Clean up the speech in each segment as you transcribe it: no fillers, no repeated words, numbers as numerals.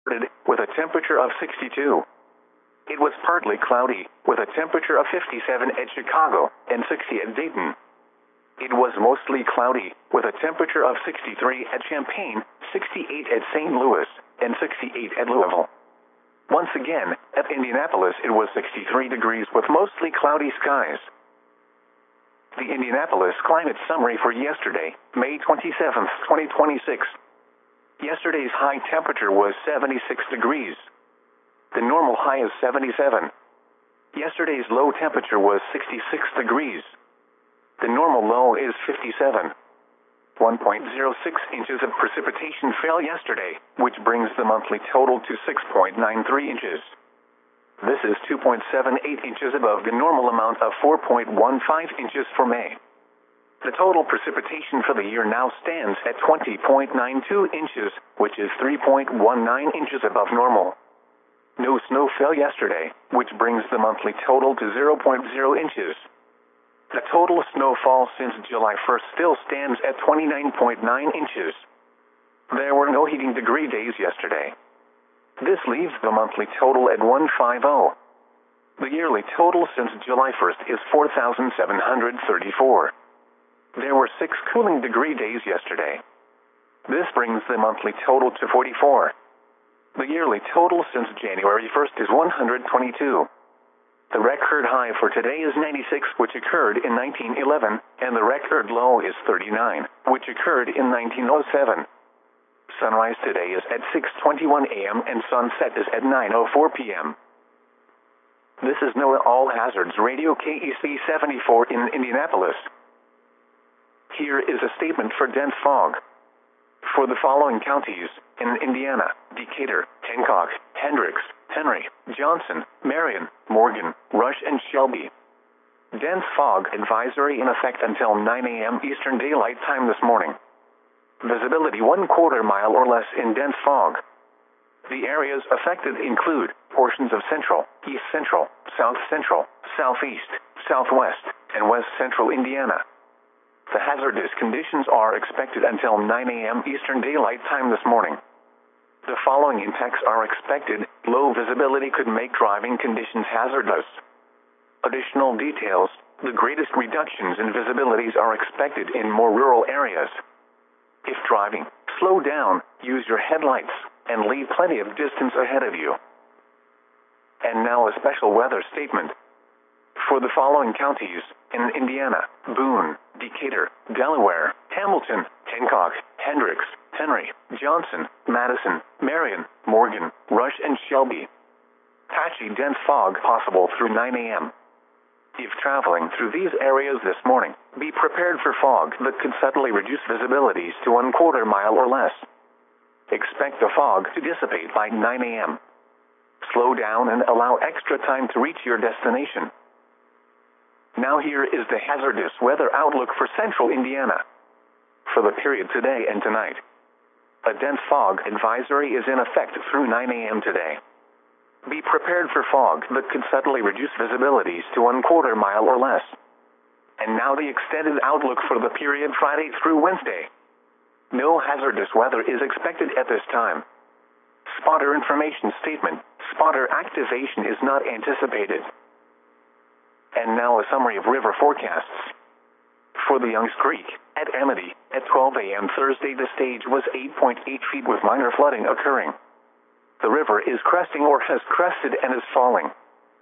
with a temperature of 62. It was partly cloudy, with a temperature of 57 at Chicago and 60 at Dayton. It was mostly cloudy, with a temperature of 63 at Champaign, 68 at St. Louis, and 68 at Louisville. Once again, at Indianapolis it was 63 degrees with mostly cloudy skies. The Indianapolis climate summary for yesterday, May 27, 2026. Yesterday's high temperature was 76 degrees. The normal high is 77. Yesterday's low temperature was 66 degrees. The normal low is 57. 1.06 inches of precipitation fell yesterday, which brings the monthly total to 6.93 inches. This is 2.78 inches above the normal amount of 4.15 inches for May. The total precipitation for the year now stands at 20.92 inches, which is 3.19 inches above normal. No snow fell yesterday, which brings the monthly total to 0.0 inches. The total snowfall since July 1st still stands at 29.9 inches. There were no heating degree days yesterday. This leaves the monthly total at 150. The yearly total since July 1st is 4,734. There were 6 cooling degree days yesterday. This brings the monthly total to 44. The yearly total since January 1st is 122. The record high for today is 96, which occurred in 1911, and the record low is 39, which occurred in 1907. Sunrise today is at 6:21 a.m. and sunset is at 9:04 p.m. This is NOAA All Hazards Radio KEC 74 in Indianapolis. Here is a statement for dense fog. For the following counties in Indiana: Decatur, Hancock, Hendricks, Henry, Johnson, Marion, Morgan, Rush, and Shelby. Dense fog advisory in effect until 9 a.m. Eastern Daylight Time this morning. Visibility 1/4 mile or less in dense fog. The areas affected include portions of central, east central, south central, southeast, southwest, and west central Indiana. The hazardous conditions are expected until 9 a.m. Eastern Daylight Time this morning. The following impacts are expected. Low visibility could make driving conditions hazardous. Additional details: the greatest reductions in visibilities are expected in more rural areas. If driving, slow down, use your headlights, and leave plenty of distance ahead of you. And now a special weather statement. For the following counties in Indiana: Boone, Decatur, Delaware, Hamilton, Hancock, Hendricks, Henry, Johnson, Madison, Marion, Morgan, Rush, and Shelby. Patchy dense fog possible through 9 a.m. If traveling through these areas this morning, be prepared for fog that could suddenly reduce visibilities to 1/4 mile or less. Expect the fog to dissipate by 9 a.m. Slow down and allow extra time to reach your destination. Now here is the hazardous weather outlook for central Indiana. For the period today and tonight, a dense fog advisory is in effect through 9 a.m. today. Be prepared for fog that could suddenly reduce visibilities to 1/4 mile or less. And now the extended outlook for the period Friday through Wednesday. No hazardous weather is expected at this time. Spotter information statement: spotter activation is not anticipated. And now a summary of river forecasts. For the Youngs Creek, at Amity, at 12 a.m. Thursday the stage was 8.8 feet with minor flooding occurring. The river is cresting or has crested and is falling.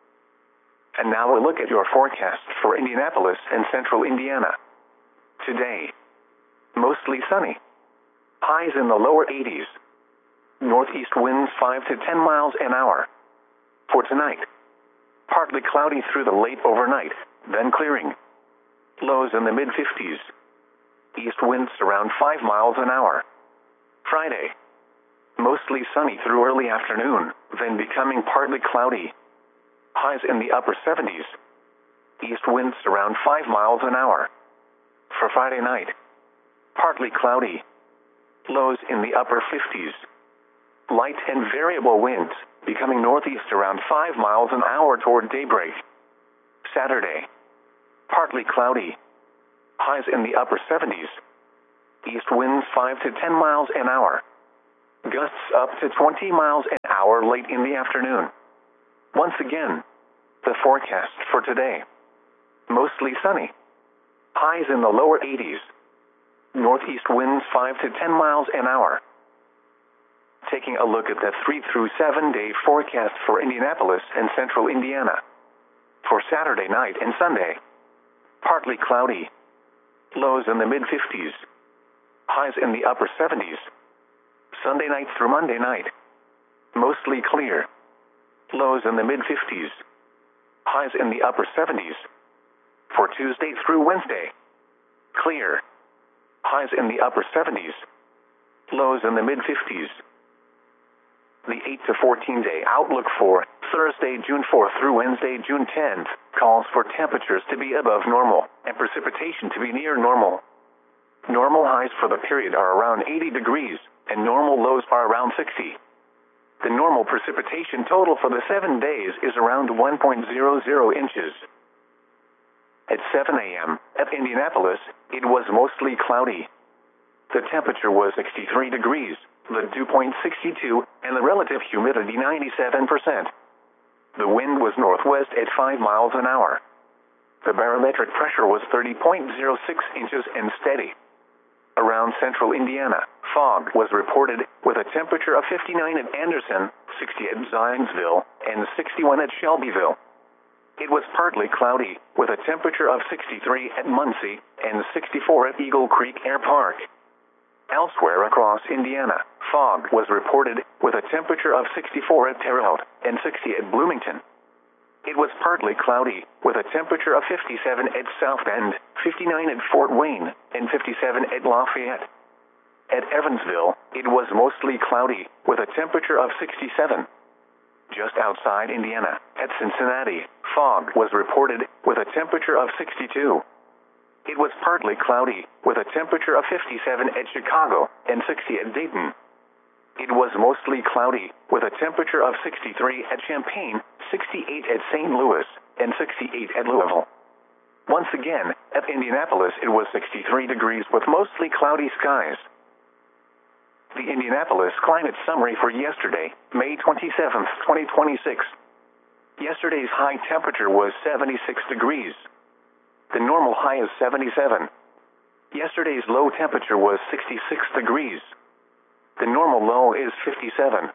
And now a look at your forecast for Indianapolis and central Indiana. Today, mostly sunny. Highs in the lower 80s. Northeast winds 5 to 10 miles an hour. For tonight, partly cloudy through the late overnight, then clearing. Lows in the mid-50s. East winds around 5 miles an hour. Friday, mostly sunny through early afternoon, then becoming partly cloudy. Highs in the upper 70s. East winds around 5 miles an hour. For Friday night, partly cloudy. Lows in the upper 50s. Light and variable winds, becoming northeast around 5 miles an hour toward daybreak. Saturday, partly cloudy. Highs in the upper 70s. East winds 5 to 10 miles an hour. Gusts up to 20 miles an hour late in the afternoon. Once again, the forecast for today. Mostly sunny. Highs in the lower 80s. Northeast winds 5 to 10 miles an hour. Taking a look at the 3 through 7 day forecast for Indianapolis and central Indiana. For Saturday night and Sunday, partly cloudy. Lows in the mid-50s. Highs in the upper 70s. Sunday night through Monday night, mostly clear. Lows in the mid-50s. Highs in the upper 70s. For Tuesday through Wednesday, clear. Highs in the upper 70s. Lows in the mid-50s. The 8 to 14 day outlook for Thursday, June 4th through Wednesday, June 10th, calls for temperatures to be above normal and precipitation to be near normal. Normal highs for the period are around 80 degrees, and normal lows are around 60. The normal precipitation total for the 7 days is around 1.00 inches. At 7 a.m. at Indianapolis, it was mostly cloudy. The temperature was 63 degrees, the dew point 62, and the relative humidity 97%. The wind was northwest at 5 miles an hour. The barometric pressure was 30.06 inches and steady. Around central Indiana, fog was reported with a temperature of 59 at Anderson, 60 at Zionsville, and 61 at Shelbyville. It was partly cloudy with a temperature of 63 at Muncie and 64 at Eagle Creek Air Park. Elsewhere across Indiana, fog was reported with a temperature of 64 at Terre Haute and 60 at Bloomington. It was partly cloudy with a temperature of 57 at South Bend, 59 at Fort Wayne, and 57 at Lafayette. At Evansville, it was mostly cloudy with a temperature of 67. Just outside Indiana, at Cincinnati, fog was reported with a temperature of 62. It was partly cloudy with a temperature of 57 at Chicago and 60 at Dayton. It was mostly cloudy with a temperature of 63 at Champaign, 68 at St. Louis, and 68 at Louisville. Once again, at Indianapolis it was 63 degrees with mostly cloudy skies. The Indianapolis climate summary for yesterday, May 27, 2026. Yesterday's high temperature was 76 degrees. The normal high is 77. Yesterday's low temperature was 66 degrees. The normal low is 57.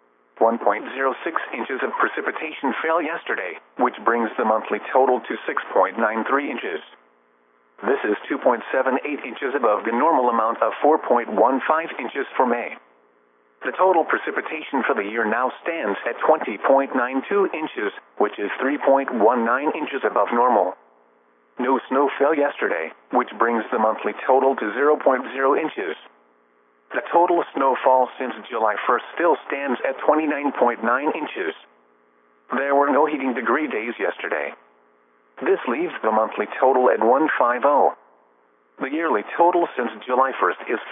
1.06 inches of precipitation fell yesterday, which brings the monthly total to 6.93 inches. This is 2.78 inches above the normal amount of 4.15 inches for May. The total precipitation for the year now stands at 20.92 inches, which is 3.19 inches above normal. No snow fell yesterday, which brings the monthly total to 0.0 inches. The total snowfall since July 1st still stands at 29.9 inches. There were no heating degree days yesterday. This leaves the monthly total at 150. The yearly total since July 1st is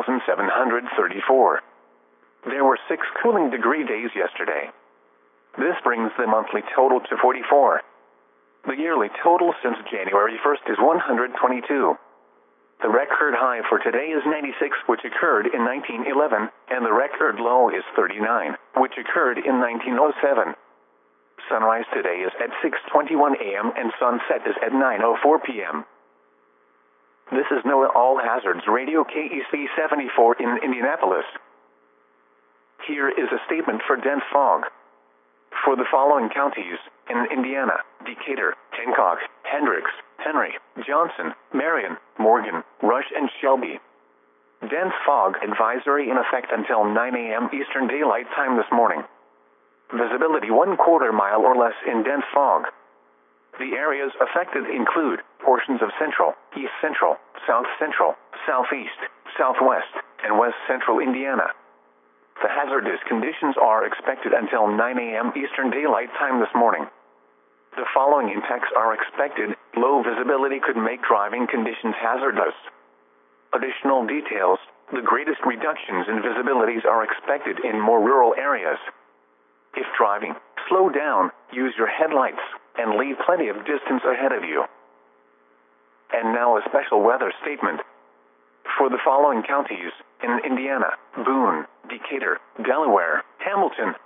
4,734. There were 6 cooling degree days yesterday. This brings the monthly total to 44. The yearly total since January 1st is 122. The record high for today is 96, which occurred in 1911, and the record low is 39, which occurred in 1907. Sunrise today is at 6:21 a.m. and sunset is at 9:04 p.m. This is NOAA All Hazards Radio KEC 74 in Indianapolis. Here is a statement for dense fog. For the following counties in Indiana: Decatur, Hancock, Hendricks, Henry, Johnson, Marion, Morgan, Rush, and Shelby. Dense fog advisory in effect until 9 a.m. Eastern Daylight Time this morning. Visibility 1/4 mile or less in dense fog. The areas affected include portions of central, east central, south central, southeast, southwest, and west central Indiana. The hazardous conditions are expected until 9 a.m. Eastern Daylight Time this morning. The following impacts are expected. Low visibility could make driving conditions hazardous. Additional details: the greatest reductions in visibilities are expected in more rural areas. If driving, slow down, use your headlights, and leave plenty of distance ahead of you. And now a special weather statement. For the following counties in Indiana: Boone, Decatur, Delaware, Hamilton,